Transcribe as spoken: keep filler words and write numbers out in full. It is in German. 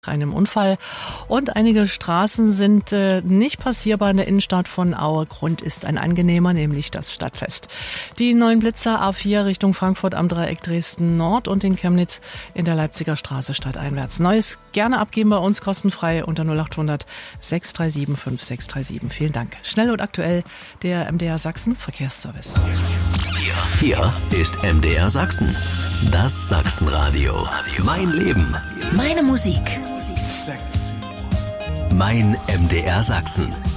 einem Unfall und einige Straßen sind äh, nicht passierbar in der Innenstadt von Aue. Grund ist ein angenehmer, nämlich das Stadtfest. Die neuen Blitzer A vier Richtung Frankfurt am Dreieck Dresden Nord und in Chemnitz in der Leipziger Straße stadteinwärts. Neues gerne abgeben bei uns kostenfrei unter null acht hundert sechs drei sieben fünf sechs drei sieben. Vielen Dank. Schnell und aktuell der M D R Sachsen Verkehrsservice. Hier, hier ist M D R Sachsen. Das Sachsenradio. Mein Leben. Meine Musik. Mein M D R Sachsen.